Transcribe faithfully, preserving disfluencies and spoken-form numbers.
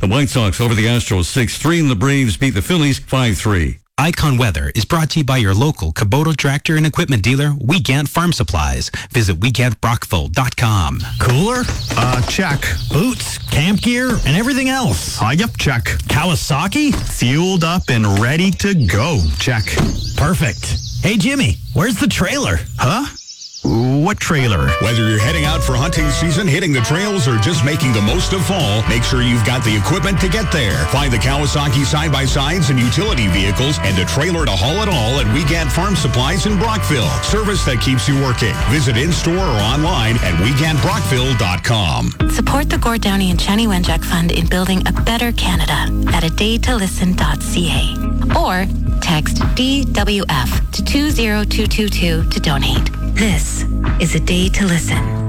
The White Sox over the Astros six three, and the Braves beat the Phillies five three. Icon Weather is brought to you by your local Kubota tractor and equipment dealer, Weekend Farm Supplies. Visit weekend brockville dot com. Cooler? Uh, check. Boots, camp gear, and everything else. Uh, yep, check. Kawasaki? Fueled up and ready to go. Check. Perfect. Hey, Jimmy, where's the trailer? Huh? What trailer? Whether you're heading out for hunting season, hitting the trails, or just making the most of fall, make sure you've got the equipment to get there. Find the Kawasaki side-by-sides and utility vehicles and a trailer to haul it all at Weekend Farm Supplies in Brockville. Service that keeps you working. Visit in-store or online at weekend brockville dot com. Support the Gord Downey and Shani Wenjack Fund in building a better Canada at a day to listen dot c a or text D W F to two zero two two two to donate. This is A Day to Listen.